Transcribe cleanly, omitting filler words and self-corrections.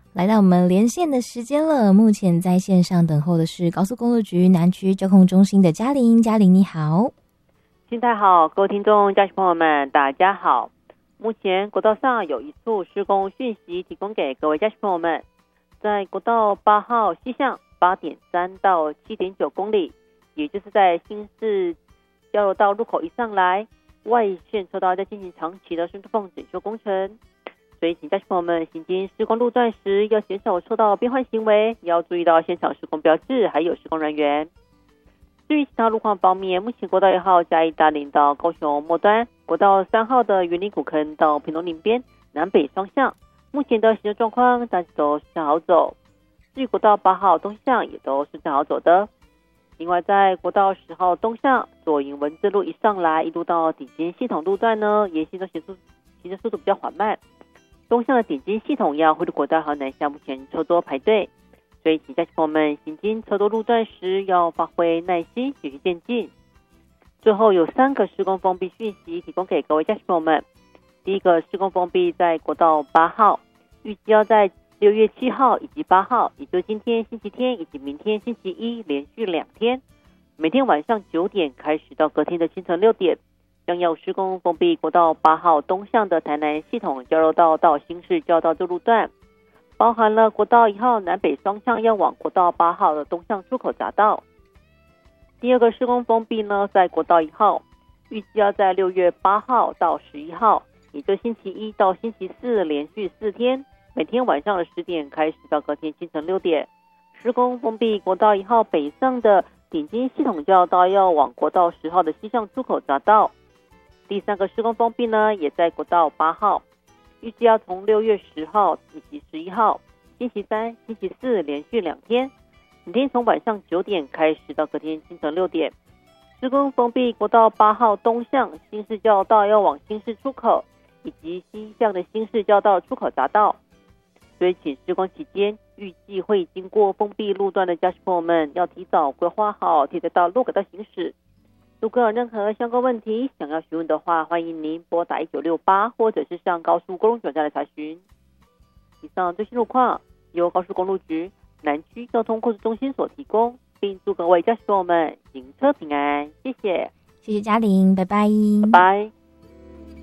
来到我们连线的时间了，目前在线上等候的是高速公路局南区交通中心的嘉玲。嘉玲你好。 新台好，各位听众驾驶朋友们大家好。目前国道上有一处施工讯息提供给各位驾驶朋友们，在国道8号西向 8.3 到 7.9 公里，也就是在新市交流道入口一上来，外线车道在进行长期的深度缝整修工程，所以请驾驶朋友们行经施工路段时要减少车道变换行为，也要注意到现场施工标志还有施工人员。至于其他路况方面，目前国道1号嘉义大林到高雄末端，国道3号的云林古坑到屏东林边南北双向，目前的行车状况大致都是好走。至于国道8号东向也都是好走的。另外在国道10号东向左营文字路一上来，一路到顶尖系统路段呢，沿线都行车速度比较缓慢。东向的顶尖系统要回到国道和南向，目前车多排队。所以请驾驶朋友们行经车多路段时要发挥耐心，循序渐进。最后有3个施工封闭讯息提供给各位驾驶朋友们。第一个施工封闭在国道8号，预计要在6月7号以及8号，也就是今天星期天以及明天星期一连续2天，每天晚上9点开始到隔天的清晨6点，将要施工封闭国道8号东向的台南系统交流道到新市交流道这路段，包含了国道1号南北双向要往国道8号的东向出口匝道。第二个施工封闭呢，在国道1号，预计要在6月8号到11号，也就星期一到星期四连续4天，每天晚上的10点开始到隔天清晨6点，施工封闭国道1号北上的顶尖系统交流道要往国道10号的西向出口匝道。第三个施工封闭呢，也在国道8号，预计要从6月10号以及11号，星期三、星期四连续2天，每天从晚上9点开始到隔天清晨6点，施工封闭国道8号东向新市交流道要往新市出口，以及西向的新市交流道出口匝道。所以请施工期间预计会经过封闭路段的驾驶朋友们要提早规划好替代到路轨道行驶。如果有任何相关问题想要询问的话，欢迎您拨打1968或者是上高速公路总站来查询。以上最新路况由高速公路局南区交通控制中心所提供，并祝各位驾驶朋友们行车平安，谢谢。 谢谢嘉玲，拜拜。 拜拜。